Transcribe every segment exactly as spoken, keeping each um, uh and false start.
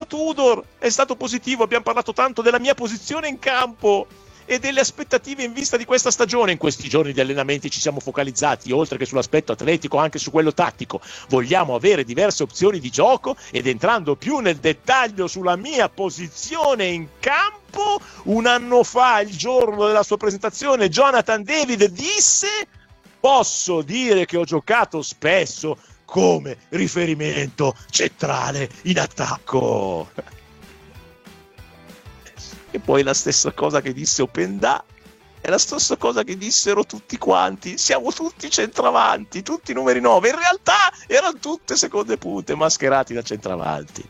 Tudor è stato positivo, abbiamo parlato tanto della mia posizione in campo e delle aspettative in vista di questa stagione. In questi giorni di allenamenti ci siamo focalizzati, oltre che sull'aspetto atletico, anche su quello tattico. Vogliamo avere diverse opzioni di gioco ed entrando più nel dettaglio sulla mia posizione in campo, un anno fa, il giorno della sua presentazione, Jonathan David disse: posso dire che ho giocato spesso come riferimento centrale in attacco. E poi la stessa cosa che disse Openda è la stessa cosa che dissero tutti quanti: siamo tutti centravanti, tutti numeri nove. In realtà erano tutte seconde punte mascherati da centravanti.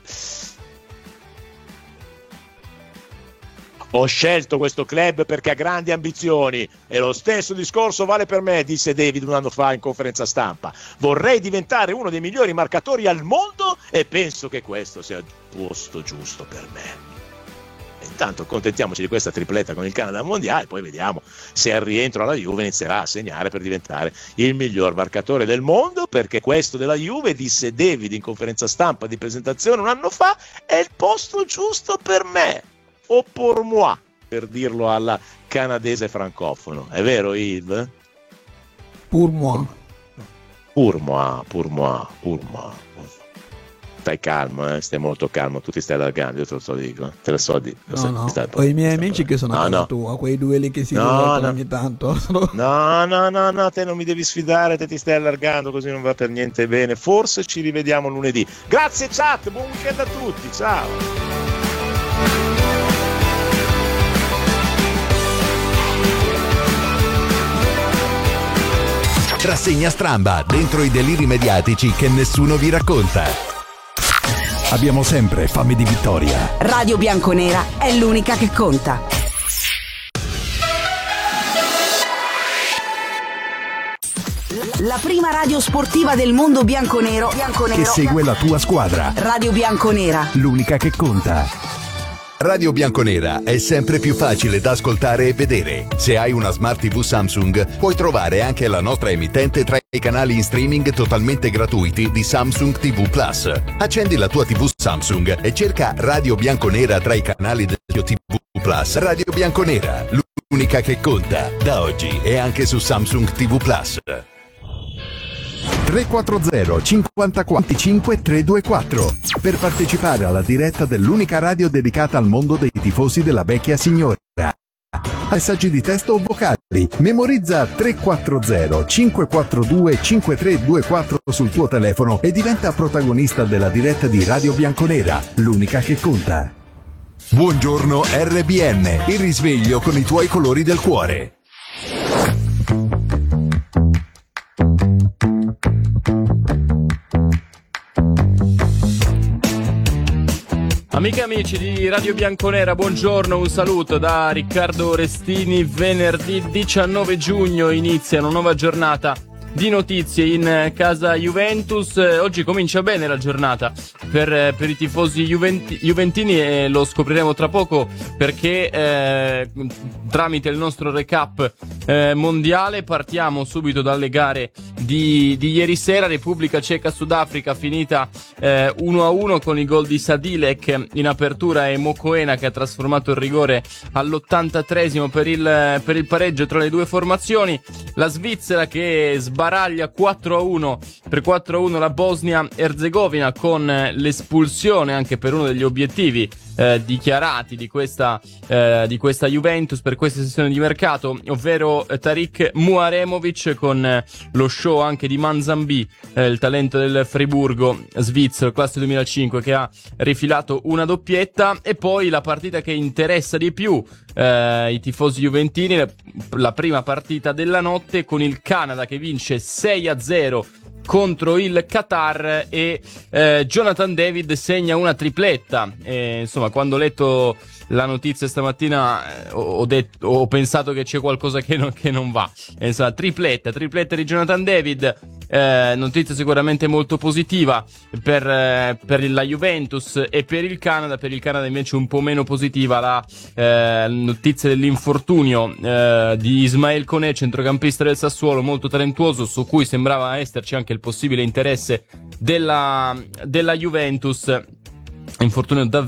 Ho scelto questo club perché ha grandi ambizioni e lo stesso discorso vale per me, disse David un anno fa in conferenza stampa. Vorrei diventare uno dei migliori marcatori al mondo e penso che questo sia il posto giusto per me. Intanto accontentiamoci di questa tripletta con il Canada mondiale, poi vediamo se al rientro alla Juve inizierà a segnare per diventare il miglior marcatore del mondo, perché questo della Juve, disse David in conferenza stampa di presentazione un anno fa, è il posto giusto per me, o pour moi, per dirlo alla canadese francofono. È vero, Yves? Pour moi. Pour moi, pour moi, pour moi. Stai calmo, eh? Stai molto calmo, tu ti stai allargando, io te lo so dico, te lo so dico. No, no, stai, ho i miei amici che sono a casa tua, quei due lì che si no, divertono no. ogni tanto. No, no, no, no, te non mi devi sfidare, te ti stai allargando, così non va per niente bene. Forse ci rivediamo lunedì. Grazie chat, buon weekend a tutti, ciao. Rassegna stramba dentro i deliri mediatici che nessuno vi racconta. Abbiamo sempre fame di vittoria. Radio Bianconera è l'unica che conta. La prima radio sportiva del mondo bianconero, bianconero che segue la tua squadra. Radio Bianconera, l'unica che conta. Radio Bianconera è sempre più facile da ascoltare e vedere. Se hai una Smart tivù Samsung, puoi trovare anche la nostra emittente tra i canali in streaming totalmente gratuiti di Samsung tivù Plus. Accendi la tua tivù Samsung e cerca Radio Bianconera tra i canali del tuo tivù Plus. Radio Bianconera, l'unica che conta, da oggi e anche su Samsung tivù Plus. tre quattro zero cinquantaquattro cinque tre due quattro per partecipare alla diretta dell'unica radio dedicata al mondo dei tifosi della vecchia signora. Messaggi di testo o vocali. Memorizza tre quattro zero cinque quattro due cinque tre due quattro sul tuo telefono e diventa protagonista della diretta di Radio Bianconera, l'unica che conta. Buongiorno R B N, il risveglio con i tuoi colori del cuore. Amiche e amici di Radio Bianconera, buongiorno, un saluto da Riccardo Restini. Venerdì diciannove giugno inizia una nuova giornata di notizie in casa Juventus. Oggi comincia bene la giornata per, per i tifosi juventi, juventini e lo scopriremo tra poco perché eh, tramite il nostro recap eh, mondiale partiamo subito dalle gare di, di ieri sera. Repubblica Ceca Sudafrica finita eh, uno a uno con i gol di Sadilek in apertura e Mokoena che ha trasformato il rigore all'ottantatreesimo per il, per il pareggio tra le due formazioni. La Svizzera che sbaraglia quattro a uno per quattro a uno la Bosnia-Erzegovina con l'espulsione anche per uno degli obiettivi eh, dichiarati di questa, eh, di questa Juventus per questa sessione di mercato, ovvero eh, Tariq Muaremovic, con eh, lo show anche di Manzambi, eh, il talento del Friburgo svizzero, classe duemilacinque, che ha rifilato una doppietta. E poi la partita che interessa di più eh, i tifosi juventini, la, la prima partita della notte, con il Canada che vince sei a zero contro il Qatar e eh, Jonathan David segna una tripletta. E, insomma, quando ho letto la notizia stamattina eh, ho, detto, ho pensato che c'è qualcosa che non, che non va. E, insomma, tripletta, tripletta di Jonathan David, eh, notizia sicuramente molto positiva per, eh, per la Juventus e per il Canada. Per il Canada invece un po' meno positiva la eh, notizia dell'infortunio eh, di Ismael Koné, centrocampista del Sassuolo, molto talentuoso, su cui sembrava esserci anche il possibile interesse della, della Juventus. Infortunio davvero